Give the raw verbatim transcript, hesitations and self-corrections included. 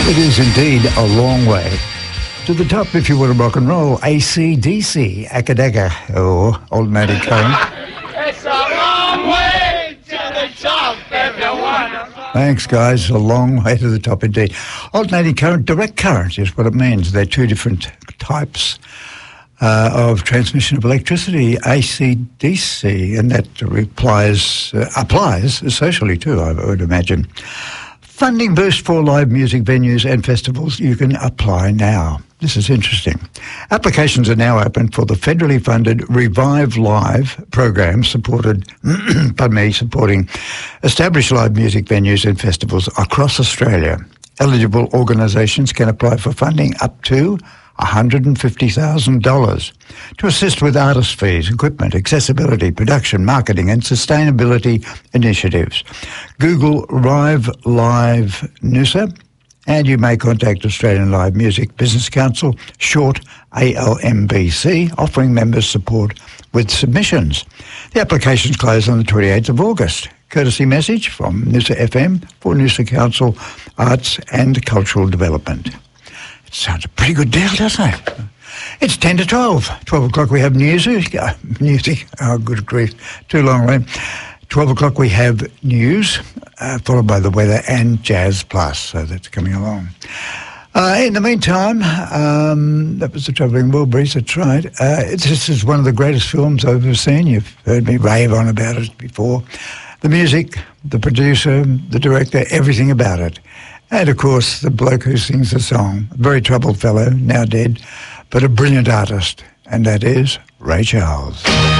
It is indeed a long way to the top if you want to rock and roll. A C D C, Akadaka, or Alternating Current. It's a long way to the top if you want to. Thanks, guys. A long way to the top indeed. Alternating current, direct current is what it means. They're two different types uh, of transmission of electricity, A C D C, and that replies, uh, applies socially too, I would imagine. Funding boost for live music venues and festivals. You can apply now. This is interesting. Applications are now open for the federally funded Revive Live program, supported, pardon me, supporting established live music venues and festivals across Australia. Eligible organisations can apply for funding up to one hundred fifty thousand dollars to assist with artist fees, equipment, accessibility, production, marketing and sustainability initiatives. Google Rive Live Noosa, and you may contact Australian Live Music Business Council, short A L M B C, offering members support with submissions. The applications close on the twenty-eighth of August. Courtesy message from Noosa F M for Noosa Council Arts and Cultural Development. Sounds a pretty good deal, doesn't it? It's ten to twelve. twelve o'clock we have news. Uh, music. Oh, good grief. Too long, right? twelve o'clock we have news, uh, followed by the weather and Jazz Plus. So that's coming along. Uh, in the meantime, um, that was The Travelling Wilburys, that's right. Uh, it's, this is one of the greatest films I've ever seen. You've heard me rave on about it before. The music, the producer, the director, everything about it. And, of course, the bloke who sings the song, a very troubled fellow, now dead, but a brilliant artist, and that is Ray Charles.